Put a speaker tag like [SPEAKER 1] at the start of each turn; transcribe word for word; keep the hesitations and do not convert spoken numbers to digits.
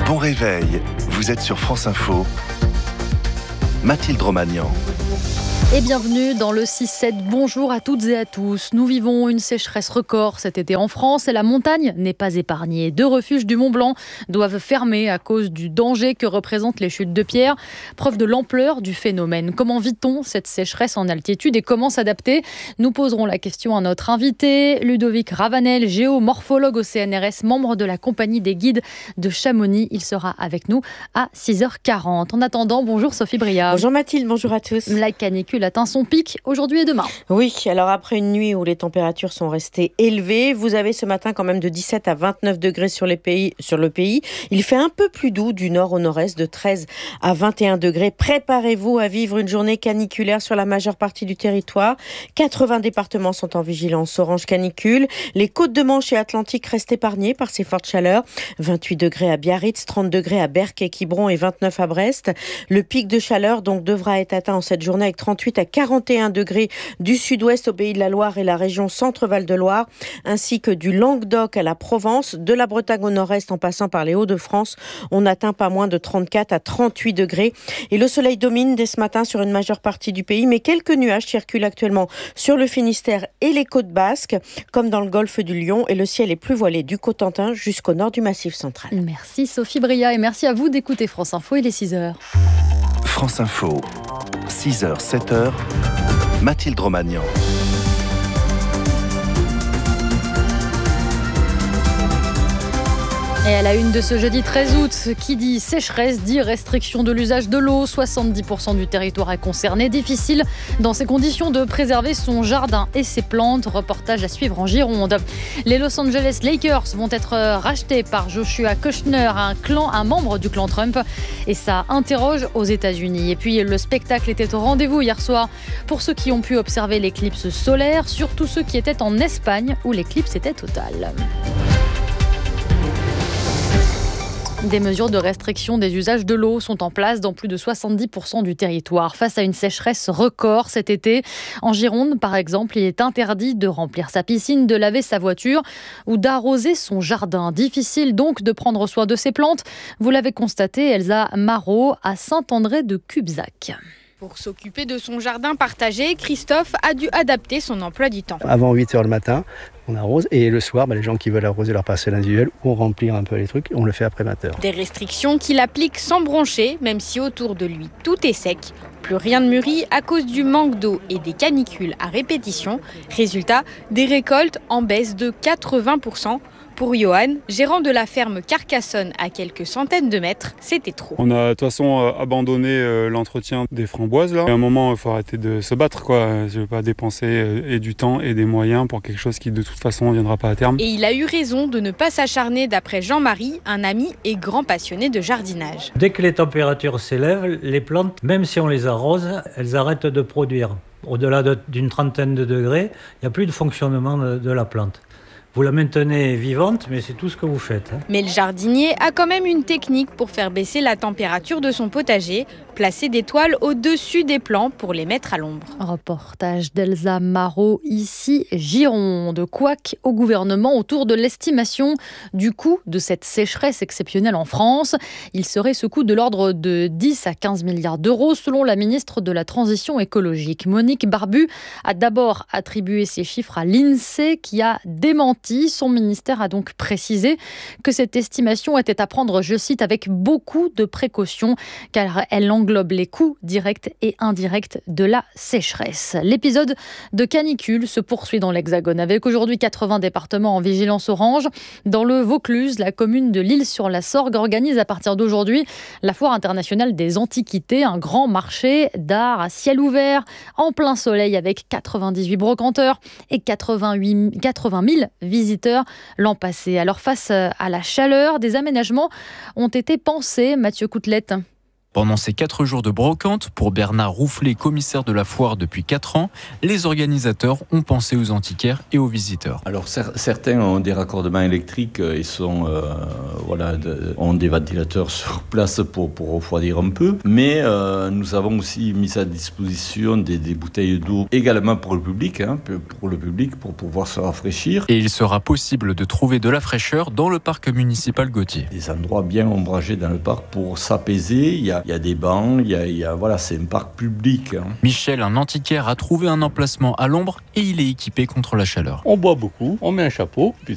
[SPEAKER 1] Bon réveil, vous êtes sur France Info. Mathilde Romagnan.
[SPEAKER 2] Et bienvenue dans le six sept. Bonjour à toutes et à tous. Nous vivons une sécheresse record cet été en France et la montagne n'est pas épargnée. Deux refuges du Mont Blanc doivent fermer à cause du danger que représentent les chutes de pierre. Preuve de l'ampleur du phénomène. Comment vit-on cette sécheresse en altitude et comment s'adapter ? Nous poserons la question à notre invité, Ludovic Ravanel, géomorphologue au C N R S, membre de la compagnie des guides de Chamonix. Il sera avec nous à six heures quarante. En attendant, bonjour Sophie Bria.
[SPEAKER 3] Bonjour Mathilde, bonjour à tous.
[SPEAKER 2] La canicule atteint son pic aujourd'hui et demain.
[SPEAKER 3] Oui, alors après une nuit où les températures sont restées élevées, vous avez ce matin quand même de dix-sept à vingt-neuf degrés sur, les pays, sur le pays. Il fait un peu plus doux du nord au nord-est, de treize à vingt et un degrés. Préparez-vous à vivre une journée caniculaire sur la majeure partie du territoire. quatre-vingts départements sont en vigilance orange canicule. Les côtes de Manche et Atlantique restent épargnées par ces fortes chaleurs. vingt-huit degrés à Biarritz, trente degrés à Berck et Quiberon et vingt-neuf à Brest. Le pic de chaleur donc devra être atteint en cette journée avec trente-huit à quarante et un degrés du sud-ouest au Pays de la Loire et la région Centre-Val de Loire, ainsi que du Languedoc à la Provence, de la Bretagne au nord-est en passant par les Hauts-de-France. On n'atteint pas moins de trente-quatre à trente-huit degrés. Et le soleil domine dès ce matin sur une majeure partie du pays, mais quelques nuages circulent actuellement sur le Finistère et les côtes basques, comme dans le golfe du Lion, et le ciel est plus voilé du Cotentin jusqu'au nord du Massif central.
[SPEAKER 2] Merci Sophie Bria et merci à vous d'écouter France Info. Il est six heures.
[SPEAKER 1] France Info, six heures, sept heures, Mathilde Romagnan.
[SPEAKER 2] Et à la une de ce jeudi treize août, qui dit sécheresse dit restriction de l'usage de l'eau. soixante-dix pour cent du territoire est concerné. Difficile dans ces conditions de préserver son jardin et ses plantes. Reportage à suivre en Gironde. Les Los Angeles Lakers vont être rachetés par Joshua Kushner, un, clan, un membre du clan Trump. Et ça interroge aux États-Unis. Et puis le spectacle était au rendez-vous hier soir pour ceux qui ont pu observer l'éclipse solaire, surtout ceux qui étaient en Espagne où l'éclipse était totale. Des mesures de restriction des usages de l'eau sont en place dans plus de soixante-dix pour cent du territoire. Face à une sécheresse record cet été, en Gironde par exemple, il est interdit de remplir sa piscine, de laver sa voiture ou d'arroser son jardin. Difficile donc de prendre soin de ses plantes. Vous l'avez constaté, Elsa Marot à Saint-André de Cubzac.
[SPEAKER 4] Pour s'occuper de son jardin partagé, Christophe a dû adapter son emploi du temps.
[SPEAKER 5] Avant huit heures le matin, on arrose et le soir, bah, les gens qui veulent arroser leur parcelle individuelle ou remplir un peu les trucs, on le fait après vingt heures.
[SPEAKER 4] Des restrictions qu'il applique sans broncher, même si autour de lui tout est sec. Plus rien ne mûrit à cause du manque d'eau et des canicules à répétition. Résultat, des récoltes en baisse de quatre-vingts pour cent. Pour Johan, gérant de la ferme Carcassonne à quelques centaines de mètres, c'était trop.
[SPEAKER 6] On a de toute façon abandonné l'entretien des framboises là. À un moment, il faut arrêter de se battre, quoi. Je ne veux pas dépenser et du temps et des moyens pour quelque chose qui de toute façon ne viendra pas à terme.
[SPEAKER 4] Et il a eu raison de ne pas s'acharner d'après Jean-Marie, un ami et grand passionné de jardinage.
[SPEAKER 7] Dès que les températures s'élèvent, les plantes, même si on les arrose, elles arrêtent de produire. Au-delà de, d'une trentaine de degrés, il n'y a plus de fonctionnement de, de la plante. Vous la maintenez vivante, mais c'est tout ce que vous faites. Hein.
[SPEAKER 4] Mais le jardinier a quand même une technique pour faire baisser la température de son potager. Placer des toiles au-dessus des plants pour les mettre à l'ombre.
[SPEAKER 2] Reportage d'Elsa Marot, ici Gironde. Couac au gouvernement autour de l'estimation du coût de cette sécheresse exceptionnelle en France. Il serait ce coût de l'ordre de dix à quinze milliards d'euros selon la ministre de la Transition écologique. Monique Barbu a d'abord attribué ces chiffres à l'INSEE qui a démenti. Son ministère a donc précisé que cette estimation était à prendre, je cite, avec beaucoup de précautions car elle englobe les coûts directs et indirects de la sécheresse. L'épisode de canicule se poursuit dans l'Hexagone avec aujourd'hui quatre-vingts départements en vigilance orange. Dans le Vaucluse, la commune de l'Isle-sur-la-Sorgue organise à partir d'aujourd'hui la Foire internationale des antiquités, un grand marché d'art à ciel ouvert, en plein soleil avec quatre-vingt-dix-huit brocanteurs et quatre-vingt-huit, quatre-vingt mille visiteurs l'an passé. Alors face à la chaleur, des aménagements ont été pensés, Mathieu Coutelette.
[SPEAKER 8] Pendant ces quatre jours de brocante, pour Bernard Roufflet, commissaire de la foire depuis quatre ans, les organisateurs ont pensé aux antiquaires et aux visiteurs.
[SPEAKER 9] Alors cer- certains ont des raccordements électriques et sont, euh, voilà, de, ont des ventilateurs sur place pour, pour refroidir un peu, mais euh, nous avons aussi mis à disposition des, des bouteilles d'eau également pour le public, hein, pour le public pour pouvoir se rafraîchir.
[SPEAKER 8] Et il sera possible de trouver de la fraîcheur dans le parc municipal Gautier.
[SPEAKER 9] Des endroits bien ombragés dans le parc pour s'apaiser. Il y a, il y a des bancs, il y a, il y a, voilà, c'est un parc public. Hein.
[SPEAKER 8] Michel, un antiquaire, a trouvé un emplacement à l'ombre et il est équipé contre la chaleur.
[SPEAKER 10] On boit beaucoup, on met un chapeau, puis